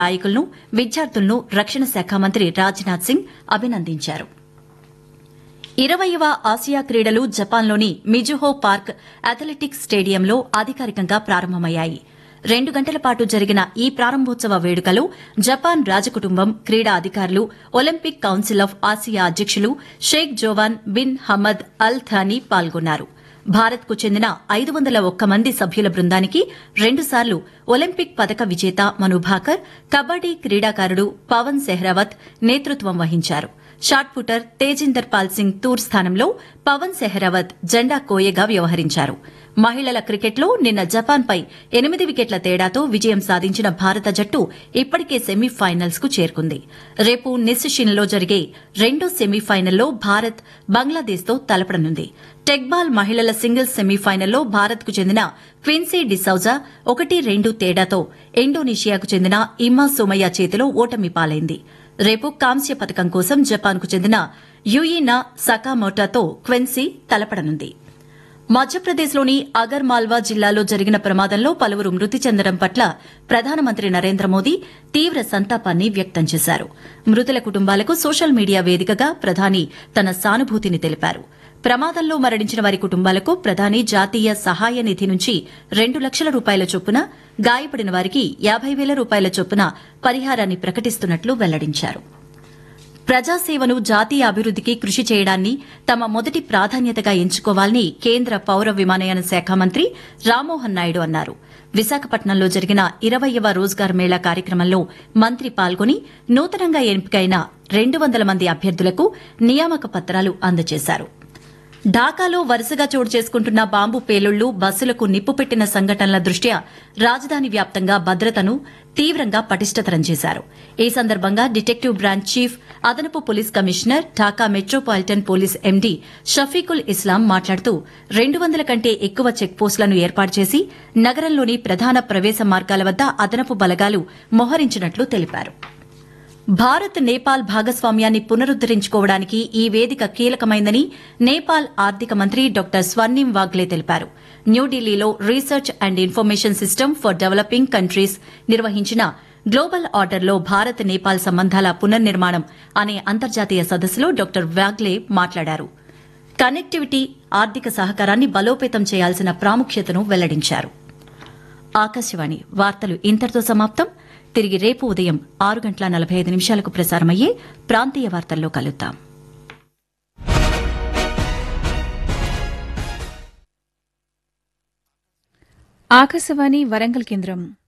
నాయకులను విద్యార్థులను రక్షణ శాఖ మంత్రి రాజ్నాథ్ సింగ్ అభినందించారు. 20వ ఆసియా క్రీడలు జపాన్లోని మిజుహో పార్క్ అథ్లెటిక్స్ స్టేడియంలో అధికారికంగా ప్రారంభమయ్యాయి. 2 గంటల పాటు జరిగిన ఈ ప్రారంభోత్సవ వేడుకలో జపాన్ రాజకుటుంబం, క్రీడా అధికారులు, ఒలింపిక్ కౌన్సిల్ ఆఫ్ ఆసియా అధ్యకులు షేక్ జోవాన్ బిన్ హమద్ అల్ థానీ పాల్గొన్నారు. భారత్కు చెందిన 501 మంది సభ్యుల బృందానికి 2 సార్లు ఒలింపిక్ పతక విజేత మను భాకర్, కబడ్డీ క్రీడాకారుడు పవన్ సెహ్రావత్ నేతృత్వం వహించారు. షాట్ పుటర్ తేజిందర్ పాల్ సింగ్ తూర్ స్థానంలో పవన్ సెహ్రావత్ జెండా కోయగా వ్యవహరించారు. మహిళల క్రికెట్లో నిన్న జపాన్పై 8 వికెట్ల తేడాతో విజయం సాధించిన భారత జట్టు ఇప్పటికే సెమీఫైనల్స్ కు చేరుకుంది. రేపు నిస్సిషిన్లో జరిగే రెండో సెమీఫైనల్లో భారత్ బంగ్లాదేశ్తో తలపడనుంది. టెక్బాల్ మహిళల సింగిల్స్ సెమీఫైనల్లో భారత్కు చెందిన క్విన్సీ డిసౌజా 1-2 తేడాతో ఇండోనేషియాకు చెందిన ఇమ్మా సోమయ్య చేతిలో ఓటమి పాలైంది. రేపు కాంస్య పతకం కోసం జపాన్కు చెందిన యుయినా సకామోటాతో క్విన్సీ తలపడనుంది. మధ్యప్రదేశ్లోని అగర్ మాల్వా జిల్లాలో జరిగిన ప్రమాదంలో పలువురు మృతి చెందడం పట్ల ప్రధానమంత్రి నరేంద్ర మోదీ తీవ్ర సంతాపాన్ని వ్యక్తం చేశారు. మృతుల కుటుంబాలకు సోషల్ మీడియా వేదికగా ప్రధాని తన సానుభూతిని తెలిపారు. ప్రమాదంలో మరణించిన వారి కుటుంబాలకు ప్రధాని జాతీయ సహాయ నిధి నుంచి 2 లక్షల రూపాయల చొప్పున, గాయపడిన వారికి 50,000 రూపాయల చొప్పున పరిహారాన్ని ప్రకటిస్తున్నట్లు వెల్లడించారు. ప్రజాసేవను జాతీయ అభివృద్దికి కృషి చేయడాన్ని తమ మొదటి ప్రాధాన్యతగా ఎంచుకోవాలని కేంద్ర పౌర విమానయాన శాఖ మంత్రి రామ్మోహన్ నాయుడు అన్నారు. విశాఖపట్నంలో జరిగిన 20వ రోజ్గార్ మేళా కార్యక్రమంలో మంత్రి పాల్గొని నూతనంగా ఎంపికైన 200 మంది అభ్యర్థులకు నియామక పత్రాలు అందజేశారు. ఢాకాలో వరుసగా చోటు చేసుకుంటున్న బాంబు పేలుళ్లు, బస్సులకు నిప్పు పెట్టిన సంఘటనల దృష్ట్యా రాజధాని వ్యాప్తంగా భద్రతను తీవ్రంగా పటిష్టతరం చేశారు. ఈ సందర్భంగా డిటెక్టివ్ బ్రాంచ్ చీఫ్, అదనపు police commissioner, Dhaka metropolitan police MD Shafiqul ఇస్లాం మాట్లాడుతూ 200 కంటే ఎక్కువ చెక్పోస్టులను ఏర్పాటు చేసి నగరంలోని ప్రధాన ప్రవేశ మార్గాల వద్ద అదనపు బలగాలు మోహరించినట్లు తెలిపారు. భారత్ నేపాల్ భాగస్వామ్యాన్ని పునరుద్దరించుకోవడానికి ఈ వేదిక కీలకమైందని నేపాల్ ఆర్థిక మంత్రి డాక్టర్ స్వర్ణిం వాగ్లే తెలిపారు. న్యూఢిల్లీలో research and information system for developing countries నిర్వహించిన గ్లోబల్ ఆర్డర్లో భారత్ నేపాల్ సంబంధాల పునర్నిర్మాణం అనే అంతర్జాతీయ సదస్సులో డాక్టర్ వాగ్లే మాట్లాడారు. కనెక్టివిటీ, ఆర్థిక సహకారాన్ని బలోపేతం చేయాల్సిన ప్రాముఖ్యతను వెల్లడించారు. ఆకాశవాణి వార్తలు ఇంతటితో సమాప్తం. తిరిగి రేపు ఉదయం 6:45 ప్రసారమయ్యే ప్రాంతీయ వార్తల్లో కలుద్దాం. ఆకాశవాణి వరంగల్ కేంద్రం.